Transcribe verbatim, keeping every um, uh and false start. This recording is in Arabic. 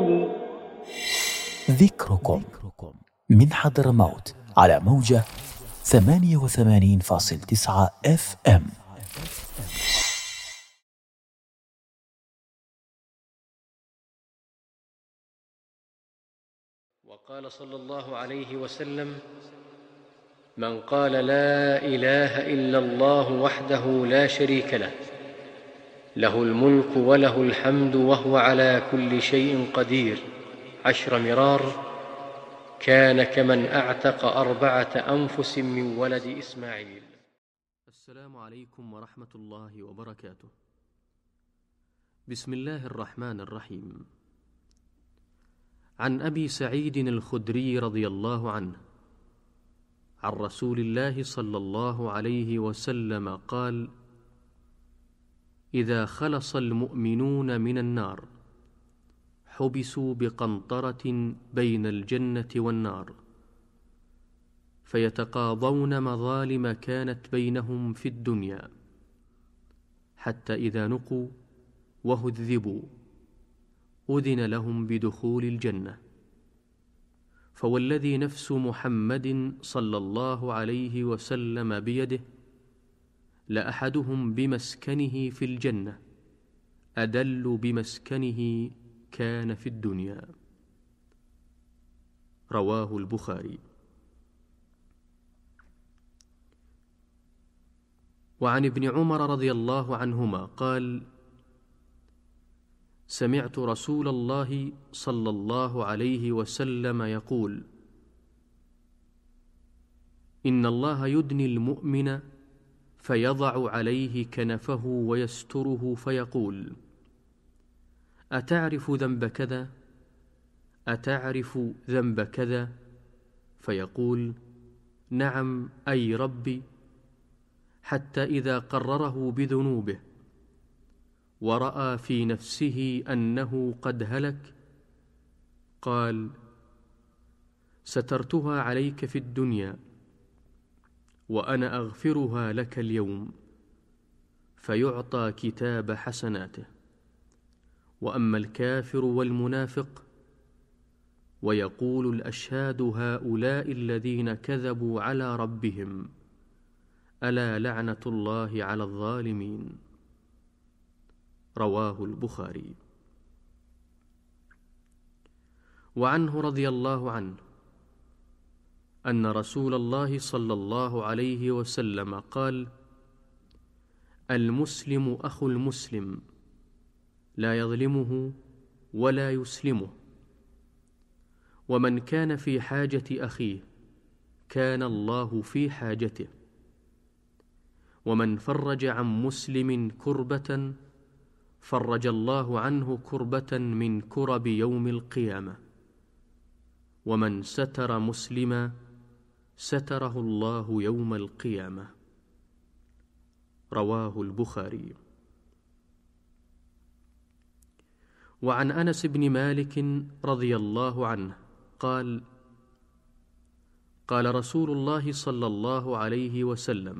ذكركم من حضرموت على موجة ثمانية وثمانين فاصل تسعة اف ام. وقال صلى الله عليه وسلم: من قال لا إله إلا الله وحده لا شريك له له الملك وله الحمد وهو على كل شيء قدير عشر مرار كان كمن أعتق أربعة أنفس من ولد إسماعيل. السلام عليكم ورحمة الله وبركاته. بسم الله الرحمن الرحيم. عن أبي سعيد الخدري رضي الله عنه عن رسول الله صلى الله عليه وسلم قال: إذا خلص المؤمنون من النار حبسوا بقنطرة بين الجنة والنار فيتقاضون مظالم كانت بينهم في الدنيا، حتى إذا نقوا وهذبوا أذن لهم بدخول الجنة. فوالذي نفس محمد صلى الله عليه وسلم بيده لأحدهم بمسكنه في الجنة أدل بمسكنه كان في الدنيا. رواه البخاري. وعن ابن عمر رضي الله عنهما قال: سمعت رسول الله صلى الله عليه وسلم يقول: إن الله يدني المؤمن فيضع عليه كنفه ويستره فيقول: أتعرف ذنب كذا؟ أتعرف ذنب كذا؟ فيقول: نعم أي ربي. حتى إذا قرره بذنوبه ورأى في نفسه أنه قد هلك قال: سترتها عليك في الدنيا وأنا أغفرها لك اليوم. فيعطى كتاب حسناته. وأما الكافر والمنافق ويقول الأشهاد هؤلاء الذين كذبوا على ربهم ألا لعنة الله على الظالمين. رواه البخاري. وعنه رضي الله عنه أن رسول الله صلى الله عليه وسلم قال: المسلم أخو المسلم لا يظلمه ولا يسلمه، ومن كان في حاجة أخيه كان الله في حاجته، ومن فرج عن مسلم كربة فرج الله عنه كربة من كرب يوم القيامة، ومن ستر مسلما ستره الله يوم القيامة. رواه البخاري. وعن أنس بن مالك رضي الله عنه قال: قال رسول الله صلى الله عليه وسلم: